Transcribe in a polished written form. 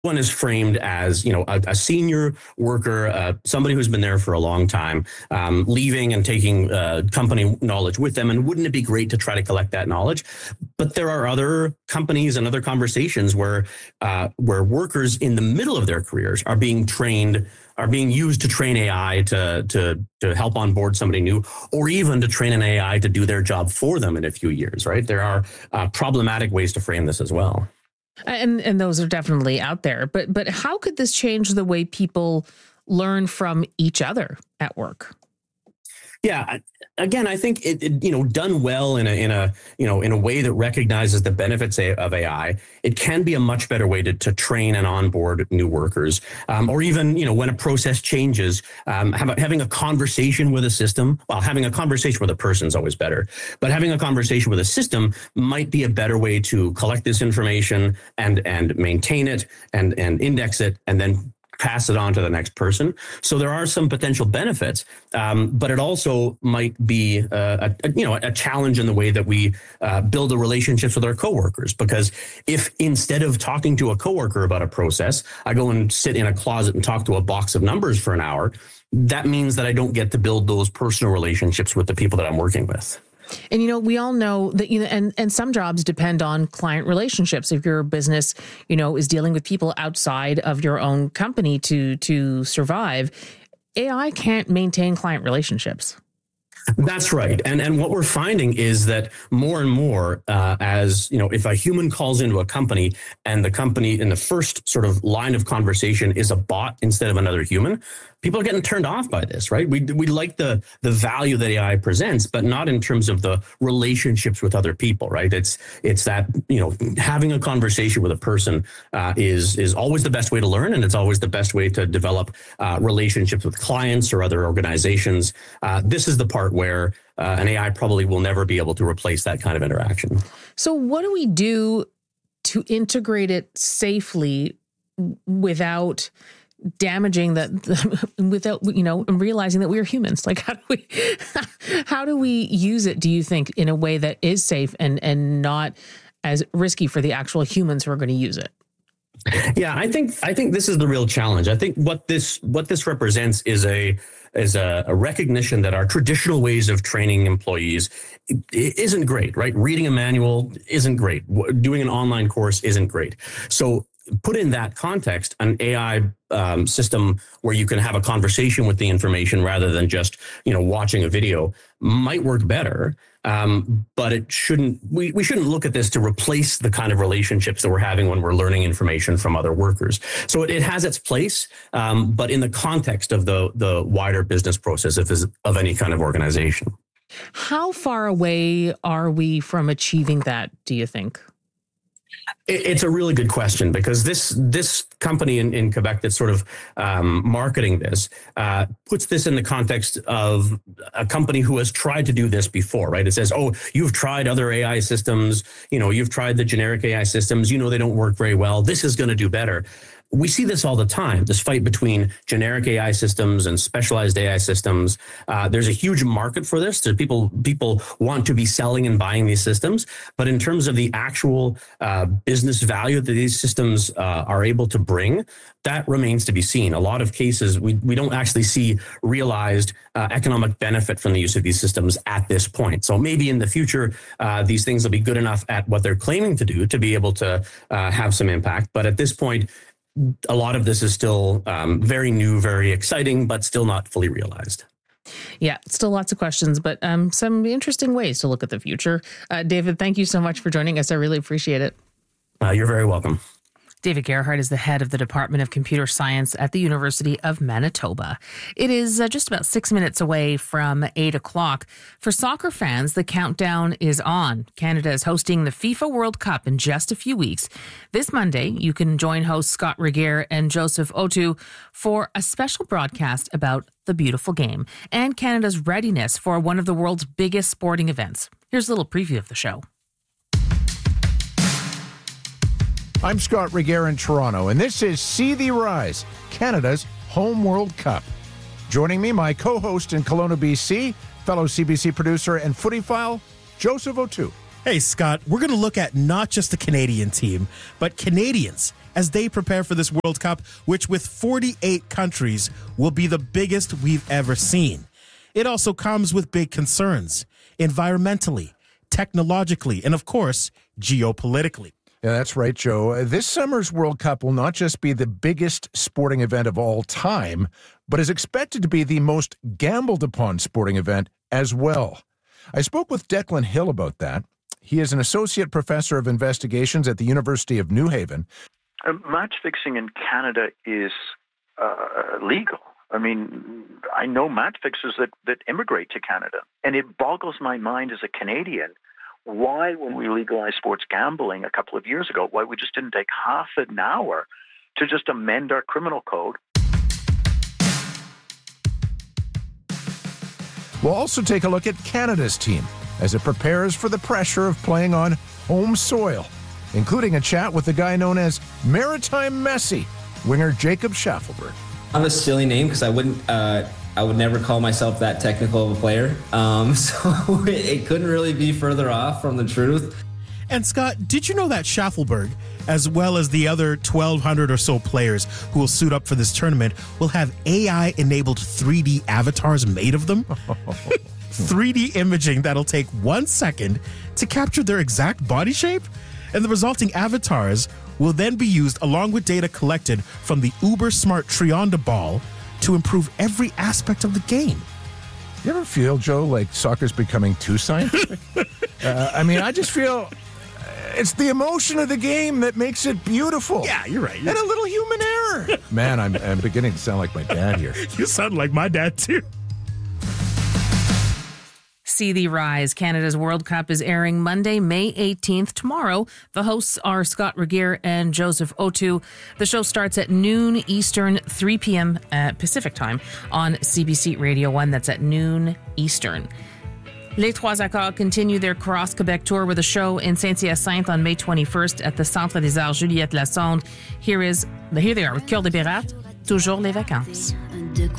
one is framed as, a senior worker, somebody who's been there for a long time, leaving and taking company knowledge with them. And wouldn't it be great to try to collect that knowledge? But there are other companies and other conversations where workers in the middle of their careers are being used to train AI to help onboard somebody new, or even to train an AI to do their job for them in a few years, right? There are problematic ways to frame this as well. And those are definitely out there. But how could this change the way people learn from each other at work? Yeah, again, I think it done well in a way that recognizes the benefits of AI, it can be a much better way to train and onboard new workers, or even when a process changes, having a conversation with a system. Well, having a conversation with a person is always better, but having a conversation with a system might be a better way to collect this information and maintain it and index it and then pass it on to the next person. So there are some potential benefits, but it also might be a challenge in the way that we build the relationships with our coworkers. Because if instead of talking to a coworker about a process, I go and sit in a closet and talk to a box of numbers for an hour, that means that I don't get to build those personal relationships with the people that I'm working with. And, we all know that, and some jobs depend on client relationships. If your business, is dealing with people outside of your own company to survive, AI can't maintain client relationships. That's right. And what we're finding is that more and more, if a human calls into a company and the company in the first sort of line of conversation is a bot instead of another human, people are getting turned off by this, right? We like the value that AI presents, but not in terms of the relationships with other people, right? It's that, having a conversation with a person is always the best way to learn, and it's always the best way to develop relationships with clients or other organizations. This is the part where an AI probably will never be able to replace that kind of interaction. So what do we do to integrate it safely without damaging without realizing that we are humans? Like, how do we use it, do you think, in a way that is safe and not as risky for the actual humans who are going to use it? Yeah, I think this is the real challenge. I think what this represents is a recognition that our traditional ways of training employees isn't great, right? Reading a manual isn't great. Doing an online course isn't great. So put in that context, an AI system where you can have a conversation with the information rather than just, watching a video might work better. But it shouldn't. We shouldn't look at this to replace the kind of relationships that we're having when we're learning information from other workers. So it has its place, but in the context of the wider business process of any kind of organization. How far away are we from achieving that, do you think? It's a really good question, because this company in Quebec that's sort of marketing this puts this in the context of a company who has tried to do this before, right? It says, oh, you've tried other AI systems, you've tried the generic AI systems, they don't work very well. This is going to do better. We see this all the time, this fight between generic AI systems and specialized AI systems. There's a huge market for this. People want to be selling and buying these systems. But in terms of the actual business value that these systems are able to bring, that remains to be seen. A lot of cases, we don't actually see realized economic benefit from the use of these systems at this point. So maybe in the future, these things will be good enough at what they're claiming to do to be able to have some impact. But at this point, a lot of this is still very new, very exciting, but still not fully realized. Yeah, still lots of questions, but some interesting ways to look at the future. David, thank you so much for joining us. I really appreciate it. You're very welcome. David Gerhardt is the head of the Department of Computer Science at the University of Manitoba. It is just about 6 minutes away from 8 o'clock. For soccer fans, the countdown is on. Canada is hosting the FIFA World Cup in just a few weeks. This Monday, you can join hosts Scott Regehr and Joseph Otu for a special broadcast about the beautiful game and Canada's readiness for one of the world's biggest sporting events. Here's a little preview of the show. I'm Scott Regehr in Toronto, and this is See Thee Rise, Canada's home World Cup. Joining me, my co-host in Kelowna, BC, fellow CBC producer and footyphile, Joseph Otu. Hey, Scott, we're going to look at not just the Canadian team, but Canadians as they prepare for this World Cup, which with 48 countries will be the biggest we've ever seen. It also comes with big concerns, environmentally, technologically, and of course, geopolitically. Yeah, that's right, Joe. This summer's World Cup will not just be the biggest sporting event of all time, but is expected to be the most gambled upon sporting event as well. I spoke with Declan Hill about that. He is an associate professor of investigations at the University of New Haven. Match fixing in Canada is legal. I mean, I know match fixers that immigrate to Canada, and it boggles my mind as a Canadian why, when we legalized sports gambling a couple of years ago, why we just didn't take half an hour to just amend our criminal code. We'll also take a look at Canada's team as it prepares for the pressure of playing on home soil, including a chat with the guy known as Maritime Messi, winger Jacob Schaffelberg. I have a silly name because I would never call myself that technical of a player. So it couldn't really be further off from the truth. And Scott, did you know that Schaffelberg, as well as the other 1,200 or so players who will suit up for this tournament, will have AI-enabled 3D avatars made of them? 3D imaging that'll take 1 second to capture their exact body shape? And the resulting avatars will then be used along with data collected from the uber-smart Trionda ball to improve every aspect of the game. You ever feel, Joe, like soccer's becoming too scientific? I just feel it's the emotion of the game that makes it beautiful. Yeah, you're right. And a little human error. Man, I'm beginning to sound like my dad here. You sound like my dad, too. See the Rise. Canada's World Cup is airing Monday, May 18th, tomorrow. The hosts are Scott Regier and Joseph Otu. The show starts at noon Eastern, 3 p.m. Pacific time on CBC Radio 1. That's at noon Eastern. Les Trois Accords continue their Cross Quebec tour with a show in Saint-Hyacinthe on May 21st at the Centre des Arts Juliette Lassonde. Here they are with Cœur de Pirate, Toujours les Vacances.